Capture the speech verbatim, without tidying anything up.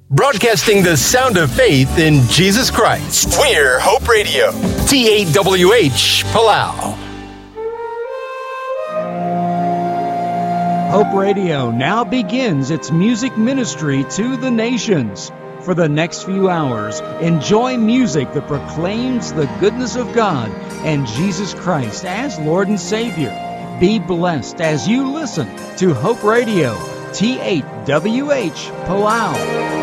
Broadcasting the sound of faith in Jesus Christ. We're Hope Radio. T A W H, Palau. Hope Radio now begins its music ministry to the nations. For the next few hours, enjoy music that proclaims the goodness of God and Jesus Christ as Lord and Savior. Be blessed as you listen to Hope Radio, T A W H, Palau.